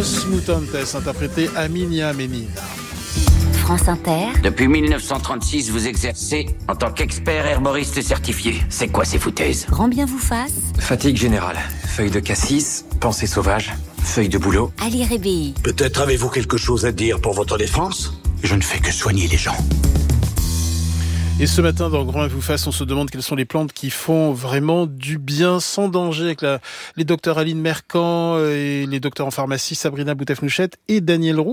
Los Mutantes, interprété Aminia Menina. France Inter. Depuis 1936, vous exercez en tant qu'expert herboriste certifié. C'est quoi ces foutaises? Grand bien vous fasse. Fatigue générale, feuille de cassis, pensée sauvage, feuille de bouleau. Ali Rébéi. Peut-être avez-vous quelque chose à dire pour votre défense? Je ne fais que soigner les gens. Et ce matin, dans Grand Bien vous fasse, on se demande quelles sont les plantes qui font vraiment du bien sans danger avec les docteurs Aline Mercant et les docteurs en pharmacie Sabrina Boutefnouchette et Daniel Roux.